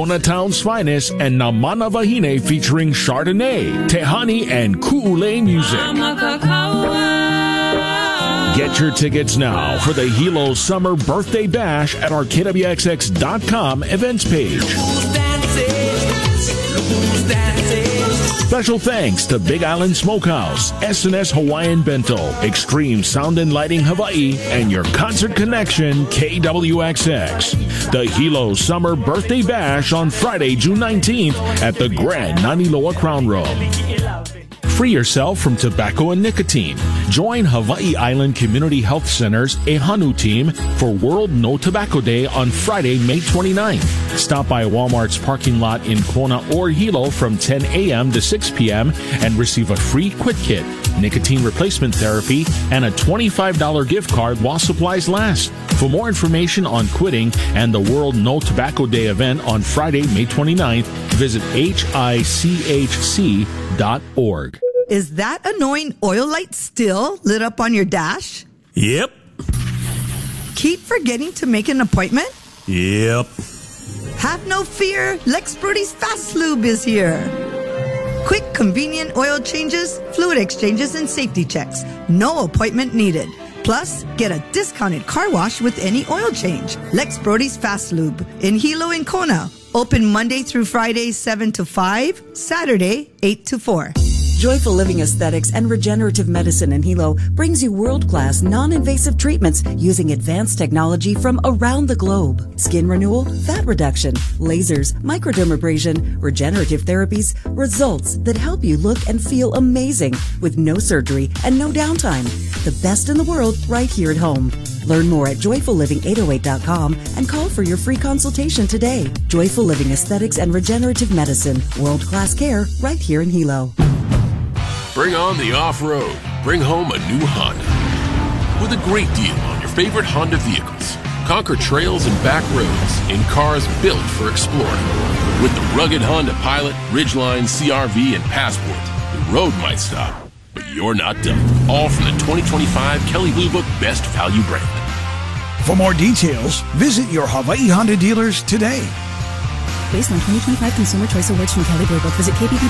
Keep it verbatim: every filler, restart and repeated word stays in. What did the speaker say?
Kona Town's finest, and Namana Vahine featuring Chardonnay, Tehani, and Ku'ule music. Get your tickets now for the Hilo Summer Birthday Bash at our K W X X dot com events page. Special thanks to Big Island Smokehouse, S and S Hawaiian Bento, Extreme Sound and Lighting Hawaii, and your concert connection, K W X X. The Hilo Summer Birthday Bash on Friday, June nineteenth at the Grand Naniloa Crown Room. Free yourself from tobacco and nicotine. Join Hawaii Island Community Health Center's Ehanu team for World No Tobacco Day on Friday, May twenty-ninth. Stop by Walmart's parking lot in Kona or Hilo from ten a.m. to six p.m. and receive a free quit kit, nicotine replacement therapy, and a twenty-five dollars gift card while supplies last. For more information on quitting and the World No Tobacco Day event on Friday, May twenty-ninth, visit H I C H C dot org. Is that annoying oil light still lit up on your dash? Yep. Keep forgetting to make an appointment? Yep. Have no fear, Lex Brody's Fast Lube is here. Quick, convenient oil changes, fluid exchanges, and safety checks. No appointment needed. Plus, get a discounted car wash with any oil change. Lex Brody's Fast Lube in Hilo and Kona. Open Monday through Friday, seven to five, Saturday, eight to four. Joyful Living Aesthetics and Regenerative Medicine in Hilo brings you world-class, non-invasive treatments using advanced technology from around the globe. Skin renewal, fat reduction, lasers, microdermabrasion, regenerative therapies, results that help you look and feel amazing with no surgery and no downtime. The best in the world right here at home. Learn more at joyful living eight oh eight dot com and call for your free consultation today. Joyful Living Aesthetics and Regenerative Medicine. World-class care right here in Hilo. Bring on the off-road. Bring home a new Honda. With a great deal on your favorite Honda vehicles. Conquer trails and back roads in cars built for exploring. With the rugged Honda Pilot, Ridgeline, C R V, and Passport, the road might stop, but you're not done. All from the twenty twenty-five Kelley Blue Book Best Value brand. For more details, visit your Hawaii Honda dealers today. Based on twenty twenty-five Consumer Choice Awards from Kelley Blue Book, visit K B B